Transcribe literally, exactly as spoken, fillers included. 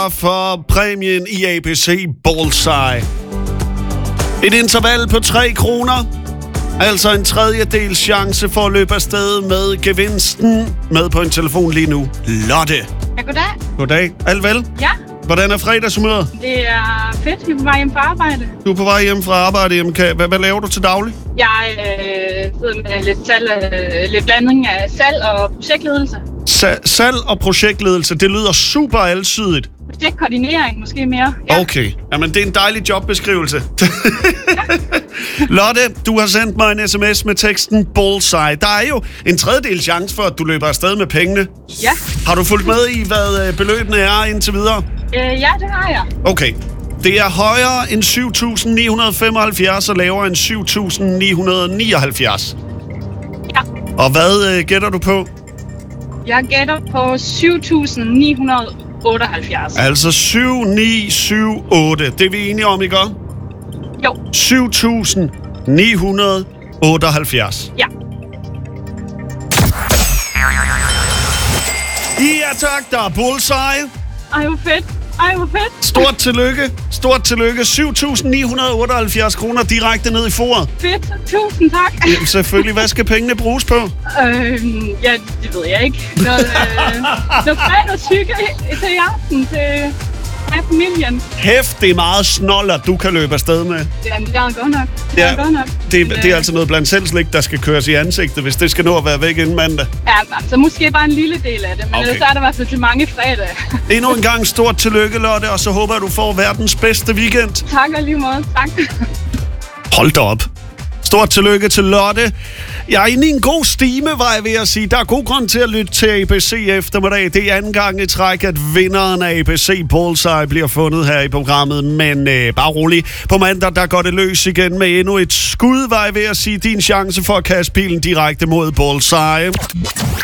for præmien i A B C Bullseye. Et interval på tre kroner. Altså en tredjedels chance for at løbe afsted med gevinsten. Med på en telefon lige nu. Lotte. Ja, goddag. Goddag. Alt vel? Ja. Hvordan er fredagshumøret? Det er fedt. Vi er på vej hjem fra arbejde. Du er på vej hjem fra arbejde. Jamen, kan, hvad, hvad laver du til daglig? Jeg øh, sidder med lidt, salg, øh, lidt blanding af salg og projektledelse. Sa- salg og projektledelse. Det lyder super alsidigt. Projektkoordinering måske mere. Ja. Okay. Jamen, det er en dejlig jobbeskrivelse. Lotte, du har sendt mig en sms med teksten Bullseye. Der er jo en tredjedel chance for, at du løber afsted med pengene. Ja. Har du fulgt med i, hvad beløbene er indtil videre? Øh, ja, det har jeg. Okay. Det er højere end syv tusind ni hundrede femoghalvfjerds og lavere end syv tusind ni hundrede nioghalvfjerds. Ja. Og hvad øh, gætter du på? Jeg gætter på syv tusind ni hundrede otteoghalvfjerds. Altså syv ni syv otte. Det er vi enige om, ikke? Jo. syv tusind ni hundrede otteoghalvfjerds. Ja. Ja tak, der er Bullseye. Ej, hvor fedt. Ej, hvor fedt. Stort tillykke. Stort tillykke. syv tusind ni hundrede otteoghalvfjerds kroner direkte ned i foret. Fedt. Tusind tak. Jamen, selvfølgelig. Hvad skal pengene bruges på? øhm, ja, det ved jeg ikke. Noget, øh, noget fredagshygge til i aften til med familien. Hæft, det er meget snoller, du kan løbe afsted med. Jamen, det er godt nok. Det Ja, er godt nok. Det, Men, det er øh, altså noget blandt selv slik, der skal køres i ansigtet, hvis det skal nå at være væk inden mandag. Ja, altså måske bare en lille del af det, men Okay. okay. Så er der i hvert fald til mange fredage. Endnu en gang stort tillykke, Lotte, og så håber jeg, du får verdens bedste weekend. Tak og lige måde. Tak. Hold da op. Stort tillykke til Lotte. Jeg er inde i en god stime, var jeg ved at sige. Der er god grund til at lytte til A B C eftermiddag. Det er anden gang i træk, at vinderen af A B C Bullseye bliver fundet her i programmet. Men øh, bare rolig. På mandag, der går det løs igen med endnu et skud, var jeg ved at sige. Din chance for at kaste pilen direkte mod Bullseye.